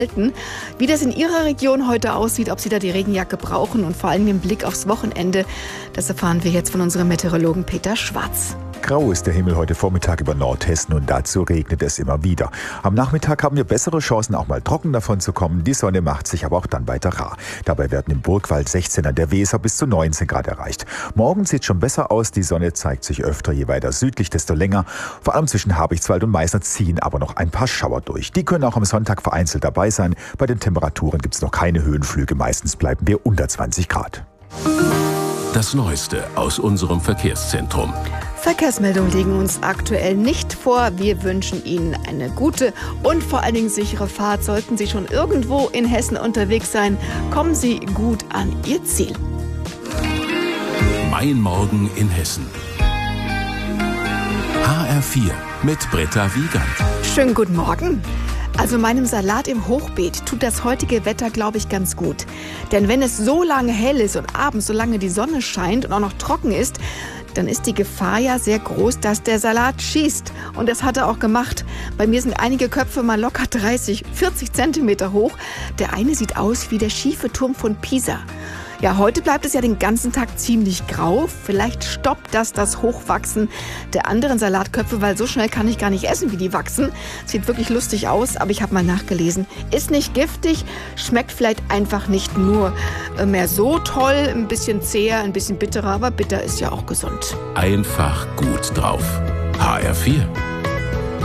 Wie das in Ihrer Region heute aussieht, ob Sie da die Regenjacke brauchen und vor allem den Blick aufs Wochenende, das erfahren wir jetzt von unserem Meteorologen Peter Schwarz. Grau ist der Himmel heute Vormittag über Nordhessen und dazu regnet es immer wieder. Am Nachmittag haben wir bessere Chancen, auch mal trocken davon zu kommen. Die Sonne macht sich aber auch dann weiter rar. Dabei werden im Burgwald 16, an der Weser bis zu 19 Grad erreicht. Morgen sieht schon besser aus. Die Sonne zeigt sich öfter, je weiter südlich, desto länger. Vor allem zwischen Habichtswald und Meißner ziehen aber noch ein paar Schauer durch. Die können auch am Sonntag vereinzelt dabei sein. Bei den Temperaturen gibt es noch keine Höhenflüge. Meistens bleiben wir unter 20 Grad. Das Neueste aus unserem Verkehrszentrum. Verkehrsmeldungen liegen uns aktuell nicht vor. Wir wünschen Ihnen eine gute und vor allen Dingen sichere Fahrt. Sollten Sie schon irgendwo in Hessen unterwegs sein, kommen Sie gut an Ihr Ziel. Mein Morgen in Hessen. HR4 mit Britta Wiegand. Schönen guten Morgen. Also meinem Salat im Hochbeet tut das heutige Wetter, glaube ich, ganz gut. Denn wenn es so lange hell ist und abends so lange die Sonne scheint und auch noch trocken ist, dann ist die Gefahr ja sehr groß, dass der Salat schießt. Und das hat er auch gemacht. Bei mir sind einige Köpfe mal locker 30, 40 Zentimeter hoch. Der eine sieht aus wie der schiefe Turm von Pisa. Ja, heute bleibt es ja den ganzen Tag ziemlich grau. Vielleicht stoppt das Hochwachsen der anderen Salatköpfe, weil so schnell kann ich gar nicht essen, wie die wachsen. Sieht wirklich lustig aus, aber ich habe mal nachgelesen. Ist nicht giftig, schmeckt vielleicht einfach nicht nur mehr so toll, ein bisschen zäher, ein bisschen bitterer, aber bitter ist ja auch gesund. Einfach gut drauf. HR4.